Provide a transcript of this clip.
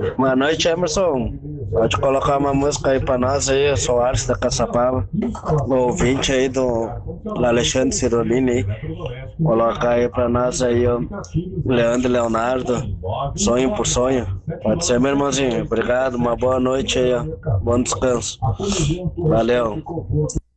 Boa noite, Emerson. Pode colocar uma música aí pra nós aí, Soares da Caçapava. O ouvinte aí do Alexandre Cirolini aí. Colocar aí pra nós aí, ó. Leandro e Leonardo. Sonho por sonho. Pode ser, meu irmãozinho. Obrigado, uma boa noite aí, ó. Bom descanso. Valeu.